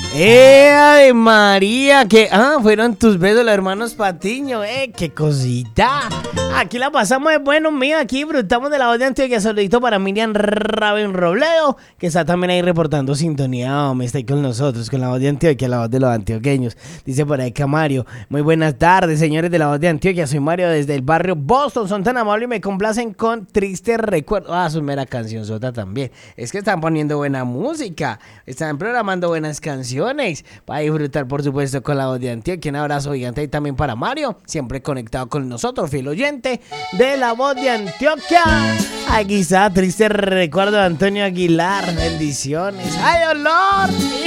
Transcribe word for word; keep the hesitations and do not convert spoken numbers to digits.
¡Eh, ay, María! Que ah, fueron tus besos los hermanos Patiño. ¡Eh, qué cosita! Aquí la pasamos de bueno, mío. Aquí disfrutamos de la voz de Antioquia. Saludito para Miriam Raven Robledo, que está también ahí reportando sintonía. Oh, me está ahí con nosotros, con la voz de Antioquia, la voz de los antioqueños. Dice por ahí Mario. Muy buenas tardes, señores de la voz de Antioquia. Soy Mario desde el barrio Boston. Son tan amables y me complacen con Triste Recuerdo. Ah, su mera canción sota también. Es que están poniendo buena música. Están programando buenas canciones para disfrutar, por supuesto, con la voz de Antioquia. Un abrazo gigante y también para Mario, siempre conectado con nosotros, fiel oyente de la voz de Antioquia. Aquí está Triste Recuerdo de Antonio Aguilar. Bendiciones. ¡Ay, dolor!